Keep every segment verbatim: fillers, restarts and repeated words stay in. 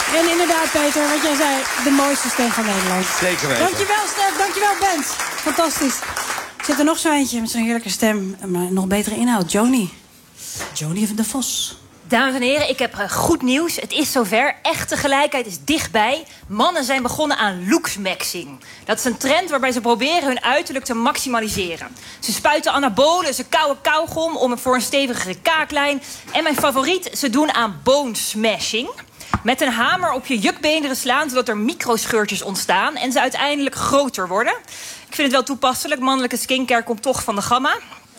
En inderdaad, Peter, wat jij zei, de mooiste stem van Nederland. Zeker weten. Dankjewel, Stef. Dankjewel, Bent. Fantastisch. Zit er nog zo eentje met zo'n heerlijke stem, maar nog betere inhoud. Joni. Joni de Vos. Dames en heren, ik heb uh, goed nieuws. Het is zover. Echte gelijkheid is dichtbij. Mannen zijn begonnen aan looksmaxing. Dat is een trend waarbij ze proberen hun uiterlijk te maximaliseren. Ze spuiten anabolen, ze kauwen kauwgom om voor een stevigere kaaklijn. En mijn favoriet, ze doen aan bone smashing. Met een hamer op je jukbeenderen slaan, zodat er microscheurtjes ontstaan en ze uiteindelijk groter worden. Ik vind het wel toepasselijk. Mannelijke skincare komt toch van de gamma.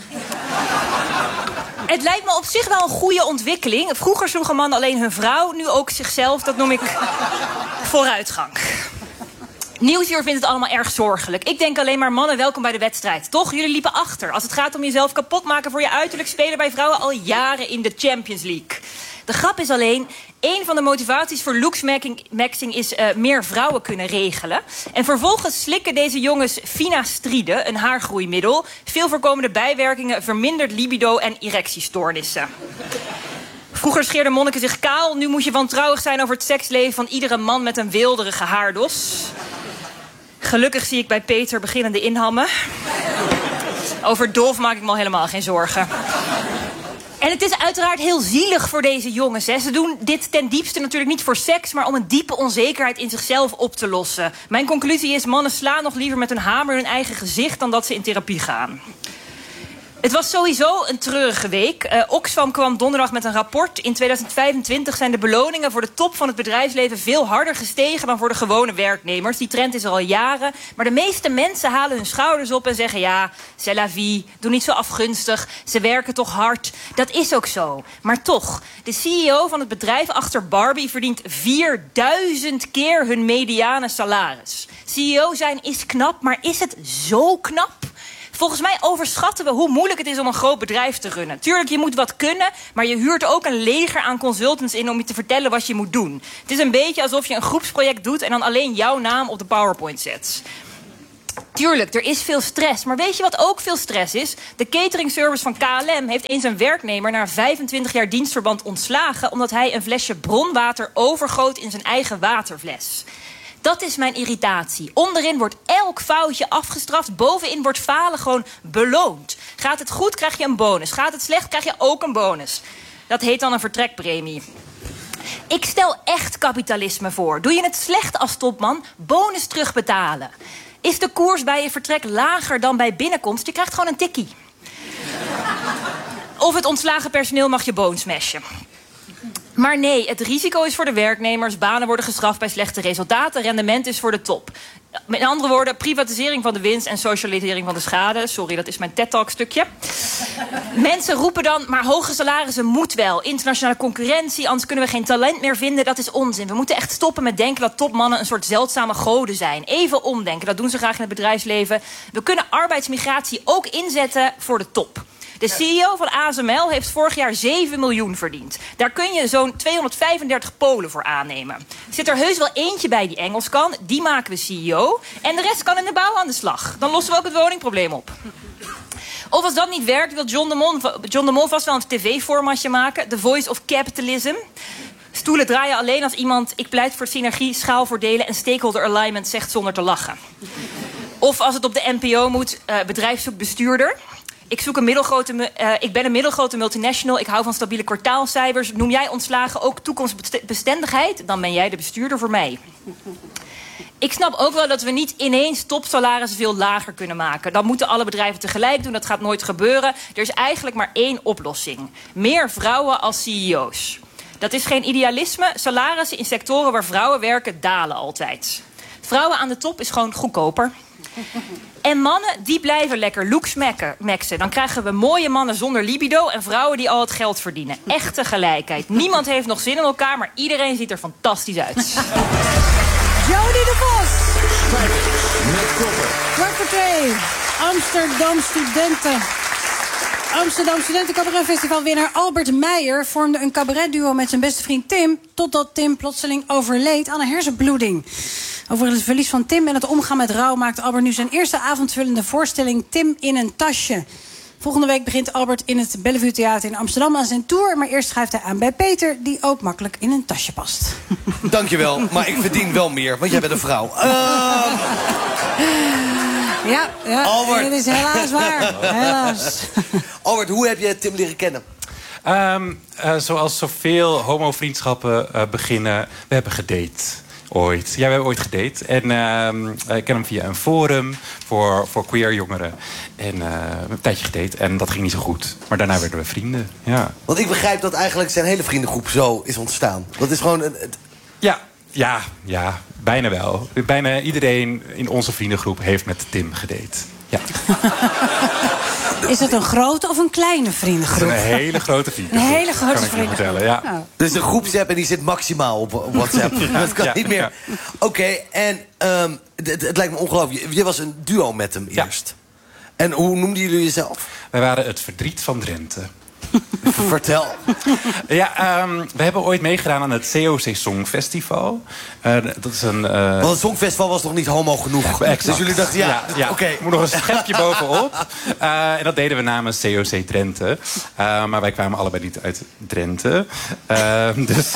Het lijkt me op zich wel een goede ontwikkeling. Vroeger sloegen mannen alleen hun vrouw, nu ook zichzelf. Dat noem ik vooruitgang. Nieuwsuur vindt het allemaal erg zorgelijk. Ik denk alleen maar, mannen, welkom bij de wedstrijd. Toch? Jullie liepen achter. Als het gaat om jezelf kapot maken voor je uiterlijk, spelen bij vrouwen al jaren in de Champions League. De grap is alleen, een van de motivaties voor looksmaxing is uh, meer vrouwen kunnen regelen. En vervolgens slikken deze jongens finastride, een haargroeimiddel. Veel voorkomende bijwerkingen, verminderd libido en erectiestoornissen. Vroeger scheerden monniken zich kaal. Nu moet je wantrouwig zijn over het seksleven van iedere man met een weelderige haardos. Gelukkig zie ik bij Peter beginnende inhammen. Over Dolf maak ik me al helemaal geen zorgen. En het is uiteraard heel zielig voor deze jongens. Hè. Ze doen dit ten diepste natuurlijk niet voor seks, maar om een diepe onzekerheid in zichzelf op te lossen. Mijn conclusie is, mannen slaan nog liever met een hamer hun eigen gezicht dan dat ze in therapie gaan. Het was sowieso een treurige week. Uh, Oxfam kwam donderdag met een rapport. In tweeduizend vijfentwintig zijn de beloningen voor de top van het bedrijfsleven veel harder gestegen dan voor de gewone werknemers. Die trend is er al jaren. Maar de meeste mensen halen hun schouders op en zeggen, ja, c'est la vie, doe niet zo afgunstig, ze werken toch hard. Dat is ook zo. Maar toch, de C E O van het bedrijf achter Barbie verdient vierduizend keer hun mediane salaris. C E O zijn is knap, maar is het zo knap? Volgens mij overschatten we hoe moeilijk het is om een groot bedrijf te runnen. Tuurlijk, je moet wat kunnen, maar je huurt ook een leger aan consultants in om je te vertellen wat je moet doen. Het is een beetje alsof je een groepsproject doet en dan alleen jouw naam op de PowerPoint zet. Tuurlijk, er is veel stress. Maar weet je wat ook veel stress is? De cateringservice van K L M heeft eens een werknemer na vijfentwintig jaar dienstverband ontslagen omdat hij een flesje bronwater overgoot in zijn eigen waterfles. Dat is mijn irritatie. Onderin wordt elk foutje afgestraft. Bovenin wordt falen gewoon beloond. Gaat het goed, krijg je een bonus. Gaat het slecht, krijg je ook een bonus. Dat heet dan een vertrekpremie. Ik stel echt kapitalisme voor. Doe je het slecht als topman, bonus terugbetalen. Is de koers bij je vertrek lager dan bij binnenkomst? Je krijgt gewoon een tikkie. Of het ontslagen personeel mag je bonus smashen. Maar nee, het risico is voor de werknemers. Banen worden gestraft bij slechte resultaten. Rendement is voor de top. Met andere woorden, privatisering van de winst en socialisering van de schade. Sorry, dat is mijn TED-talk stukje. Mensen roepen dan, maar hoge salarissen moet wel. Internationale concurrentie, anders kunnen we geen talent meer vinden. Dat is onzin. We moeten echt stoppen met denken dat topmannen een soort zeldzame goden zijn. Even omdenken, dat doen ze graag in het bedrijfsleven. We kunnen arbeidsmigratie ook inzetten voor de top. De C E O van A S M L heeft vorig jaar zeven miljoen verdiend. Daar kun je zo'n tweehonderdvijfendertig Polen voor aannemen. Er zit er heus wel eentje bij die Engels kan. Die maken we C E O. En de rest kan in de bouw aan de slag. Dan lossen we ook het woningprobleem op. Of als dat niet werkt, wil John de Mol, John de Mol vast wel een tv-formatje maken. The Voice of Capitalism. Stoelen draaien alleen als iemand, ik pleit voor synergie, schaalvoordelen en stakeholder alignment, zegt zonder te lachen. Of als het op de N P O moet, uh, bedrijf zoekt bestuurder. Ik, zoek een middelgrote, uh, ik ben een middelgrote multinational. Ik hou van stabiele kwartaalcijfers. Noem jij ontslagen ook toekomstbestendigheid? Dan ben jij de bestuurder voor mij. Ik snap ook wel dat we niet ineens topsalarissen veel lager kunnen maken. Dan moeten alle bedrijven tegelijk doen. Dat gaat nooit gebeuren. Er is eigenlijk maar één oplossing. Meer vrouwen als C E O's. Dat is geen idealisme. Salarissen in sectoren waar vrouwen werken dalen altijd. Vrouwen aan de top is gewoon goedkoper. En mannen, die blijven lekker looksmaxen. Dan krijgen we mooie mannen zonder libido en vrouwen die al het geld verdienen. Echte gelijkheid. Niemand heeft nog zin in elkaar, maar iedereen ziet er fantastisch uit. Joni de Vos. Met koppen. Kwart voor twee. Amsterdam studenten. Amsterdam Studenten Cabaret Festival winnaar Albert Meijer vormde een cabaretduo met zijn beste vriend Tim, totdat Tim plotseling overleed aan een hersenbloeding. Over het verlies van Tim en het omgaan met rouw maakt Albert nu zijn eerste avondvullende voorstelling Tim in een tasje. Volgende week begint Albert in het Bellevue Theater in Amsterdam aan zijn tour. Maar eerst schuift hij aan bij Peter, die ook makkelijk in een tasje past. Dankjewel, maar ik verdien wel meer, want jij bent een vrouw. Uh... Ja, ja, Albert. dat is helaas waar. Helaas. Albert, hoe heb je Tim leren kennen? Um, uh, zoals zoveel homo-vriendschappen uh, beginnen, we hebben gedate. Ooit. Ja, we hebben ooit gedate. En uh, ik ken hem via een forum voor, voor queer jongeren. En uh, we hebben een tijdje gedate en dat ging niet zo goed. Maar daarna werden we vrienden. Ja. Want ik begrijp dat eigenlijk zijn hele vriendengroep zo is ontstaan. Dat is gewoon... Een, het... Ja, ja, ja, bijna wel. Bijna iedereen in onze vriendengroep heeft met Tim gedate. Ja. Is het een grote of een kleine vriendengroep? Een hele grote vriendengroep. Een hele grote kan ik je vriendengroep. vertellen, ja. Oh. Dus een groepsapp en die zit maximaal op, op WhatsApp. Dat kan Ja, niet meer. ja. Oké, okay, en um, het, het lijkt me ongelooflijk. Je, je was een duo met hem Ja. eerst. En hoe noemden jullie jezelf? Wij waren het verdriet van Drenthe. Vertel. Ja, um, we hebben ooit meegedaan aan het C O C Songfestival. Uh, dat is een... Uh... Want het Songfestival was nog niet homo genoeg. Exact. Dus jullie dachten, ja, ja, ja. oké. Okay. Moet nog een schepje bovenop. Uh, en dat deden we namens C O C Drenthe. Uh, maar wij kwamen allebei niet uit Drenthe. Uh, dus...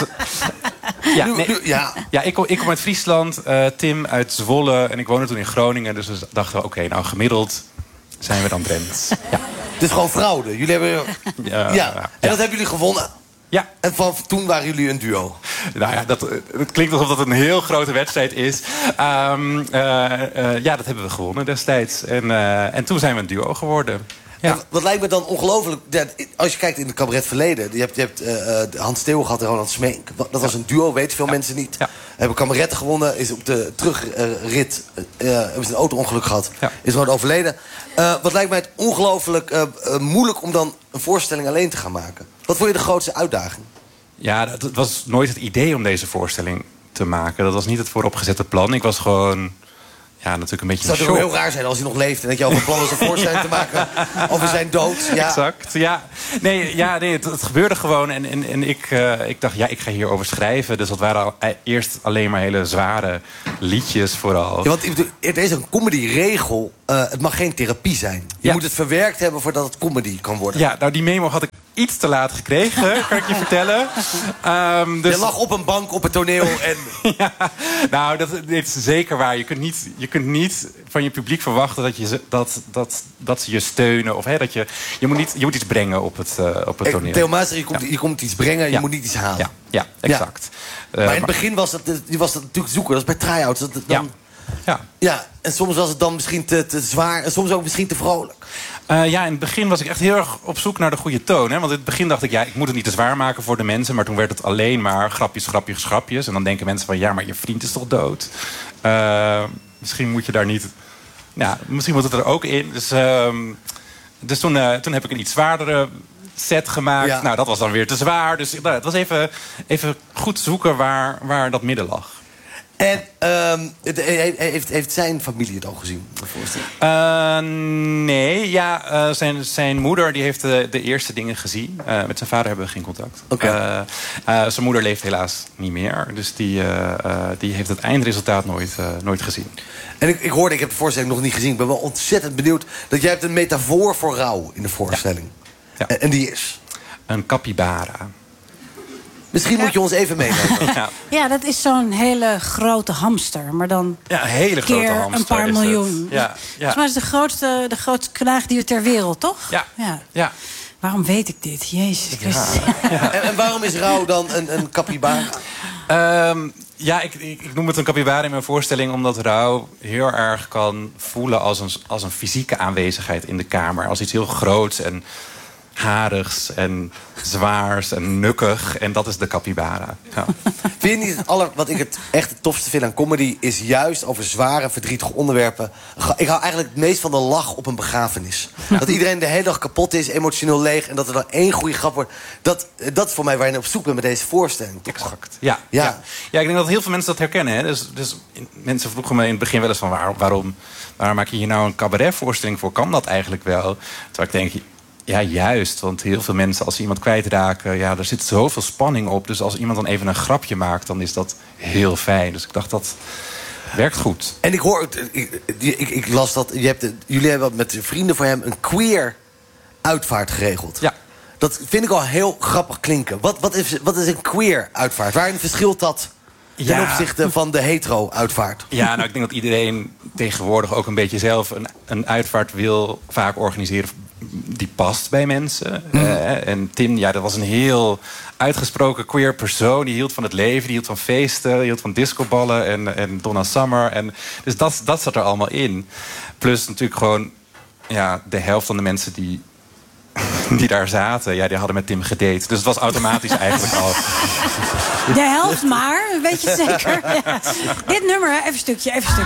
Ja, Nu, nee, nu, ja. ja ik, kom, ik kom uit Friesland, uh, Tim uit Zwolle en ik woonde toen in Groningen. Dus we dachten, oké, okay, nou gemiddeld zijn we dan Drents. Ja. Dus gewoon fraude. Jullie hebben... Ja, ja. ja. En dat hebben jullie gewonnen. Ja. En van toen waren jullie een duo. Nou ja, dat, het klinkt alsof dat een heel grote wedstrijd is. Um, uh, uh, ja, dat hebben we gewonnen destijds. En, uh, en toen zijn we een duo geworden. Ja. En wat lijkt me dan ongelooflijk... Ja, als je kijkt in het cabaretverleden... Je hebt, je hebt uh, Hans Steeuw gehad en Ronald Smeek. Dat was een duo, weten veel ja. mensen niet. Ja. Hebben kameretten gewonnen. Is op de terugrit... Uh, hebben ze een auto-ongeluk gehad. Ja. Is gewoon overleden. Uh, wat lijkt mij het ongelooflijk uh, uh, moeilijk... om dan een voorstelling alleen te gaan maken. Wat vond je de grootste uitdaging? Ja, het was nooit het idee om deze voorstelling te maken. Dat was niet het vooropgezette plan. Ik was gewoon... Ja, natuurlijk een beetje Het zou een toch shock. heel raar zijn als hij nog leeft... en dat je al van plan was een voorstelling te maken over zijn dood. Ja. Exact, ja. Nee, ja, nee het, het gebeurde gewoon. En, en, en ik, uh, ik dacht, ja, ik ga hierover schrijven. Dus dat waren al, eh, eerst alleen maar hele zware liedjes vooral. Ja, want ik bedoel, er is een comedyregel. Uh, het mag geen therapie zijn. Je Ja. moet het verwerkt hebben voordat het comedy kan worden. Ja, nou die memo had ik iets te laat gekregen, kan ik je vertellen. Um, dus... Je lag op een bank op het toneel en... Ja, nou, dat, dit is zeker waar. Je kunt niet, je kunt niet van je publiek verwachten dat, je, ze- dat, dat, dat ze je steunen. Of, hè, dat je, je, moet niet, je moet iets brengen op het, uh, op het toneel. Theo Maaster, je komt, Ja. je komt iets brengen, je Ja. moet niet iets halen. Ja, ja, exact. Uh, Maar in het begin was dat, je was dat natuurlijk zoeken. Dat is bij try-outs. Dat, dat dan, ja. ja, en soms was het dan misschien te, te zwaar en soms ook misschien te vrolijk. Uh, ja, in het begin was ik echt heel erg op zoek naar de goede toon. Hè? Want in het begin dacht ik, ja, ik moet het niet te zwaar maken voor de mensen. Maar toen werd het alleen maar grapjes, grapjes, grapjes. En dan denken mensen van, ja, maar je vriend is toch dood? Uh, misschien moet je daar niet... Ja, misschien moet het er ook in. Dus, uh, dus toen, uh, toen heb ik een iets zwaardere set gemaakt. Ja. Nou, dat was dan weer te zwaar. Dus nou, het was even, even goed zoeken waar, waar dat midden lag. En um, het, heeft, heeft, heeft zijn familie het al gezien? Uh, nee, ja, uh, zijn, zijn moeder die heeft de, de eerste dingen gezien. Uh, met zijn vader hebben we geen contact. Okay. Uh, uh, zijn moeder leeft helaas niet meer. Dus die, uh, uh, die heeft het eindresultaat nooit, uh, nooit gezien. En ik, ik hoorde, ik heb de voorstelling nog niet gezien. Ik ben wel ontzettend benieuwd dat jij hebt een metafoor voor rouw in de voorstelling. Ja. Ja. En, en die is? Een capybara. Misschien moet je ons even meenemen. Ja. Ja, dat is zo'n hele grote hamster. Maar dan Ja, een hele grote keer hamster een paar is het. miljoen. Ja, ja. Volgens mij is het de grootste, de grootste knaagdier ter wereld, toch? Ja. ja. Ja. Waarom weet ik dit? Jezus Christus. En, en waarom is rouw dan een, een capybara? Um, ja, ik, ik, ik noem het een capybara in mijn voorstelling... omdat rouw heel erg kan voelen als een, als een fysieke aanwezigheid in de kamer. Als iets heel groots en harigs en zwaars en nukkig. En dat is de capybara. Ja. Vind je niet het aller, wat ik het echt het tofste vind aan comedy... is juist over zware, verdrietige onderwerpen. Ik hou eigenlijk het meest van de lach op een begrafenis. Dat iedereen de hele dag kapot is, emotioneel leeg... en dat er dan één goede grap wordt. Dat, dat is voor mij waar je op zoek bent met deze voorstelling. Toch? Exact. Ja, Ja. ja. ja, ik denk dat heel veel mensen dat herkennen. Hè. Dus, dus mensen vroegen me in het begin wel eens van... Waar, waarom, waarom maak je hier nou een cabaretvoorstelling voor? Kan dat eigenlijk wel? Terwijl ik denk... Ja, juist. Want heel veel mensen, als ze iemand kwijtraken... ja, er zit zoveel spanning op. Dus als iemand dan even een grapje maakt... dan is dat heel fijn. Dus ik dacht, dat werkt goed. En ik hoor, ik, ik, ik las dat, je hebt, jullie hebben met vrienden voor hem een queer uitvaart geregeld. Ja. Dat vind ik al heel grappig klinken. Wat, wat, is, wat is een queer uitvaart? Waarin verschilt dat ten Ja. opzichte van de hetero-uitvaart? Ja, nou, ik denk dat iedereen tegenwoordig ook een beetje zelf een, een uitvaart wil vaak organiseren die past bij mensen. Mm. Uh, en Tim, ja, dat was een heel uitgesproken queer persoon. Die hield van het leven, die hield van feesten, die hield van discoballen en, en Donna Summer. En, dus dat, dat zat er allemaal in. Plus natuurlijk gewoon ja, de helft van de mensen die, die daar zaten, ja, die hadden met Tim gedate. Dus het was automatisch eigenlijk al. De helft maar, weet je zeker. Ja. Dit nummer, even een stukje, even een stukje.